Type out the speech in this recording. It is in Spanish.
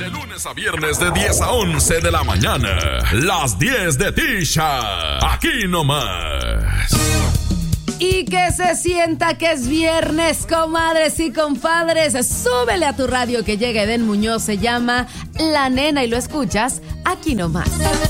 De lunes a viernes de 10 a 11 de la mañana. Las 10 de Tisha. Aquí nomás. Y que se sienta que es viernes, comadres y compadres. Súbele a tu radio que llega Eden Muñoz. Se llama La Nena y lo escuchas aquí nomás.